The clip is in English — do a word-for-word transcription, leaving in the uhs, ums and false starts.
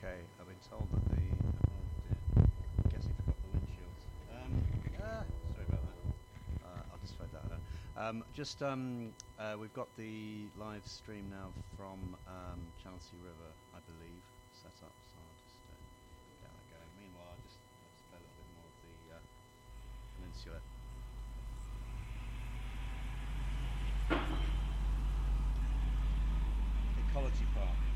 Okay, I've been told that the. Oh dear. I'm guessing I forgot the windshields. Um, ah, sorry about that. Uh, I'll just fade that out. Um, just, um, uh, we've got the live stream now from um, Chelsea River, I believe, set up. So I'll just uh, get that going. Meanwhile, I'll just, I'll just play a little bit more of the uh, Peninsula. Ecology Park.